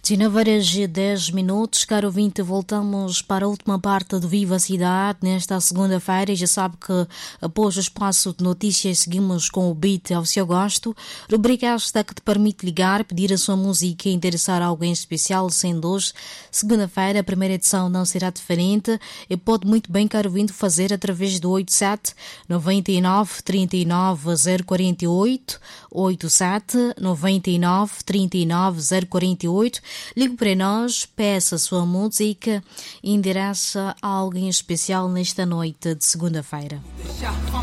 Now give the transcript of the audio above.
19h10, caro ouvinte, voltamos para a última parte do Viva a Cidade nesta segunda-feira. Já sabe que após o espaço de notícias seguimos com o beat ao seu gosto. Rubrica esta que te permite ligar, pedir a sua música e interessar a alguém especial, sendo hoje segunda-feira, a primeira edição não será diferente e pode muito bem, caro ouvinte, fazer através do 87 99 39 048, 87 99 39 048. Ligue para nós, peça a sua música e endereça a alguém especial nesta noite de segunda-feira.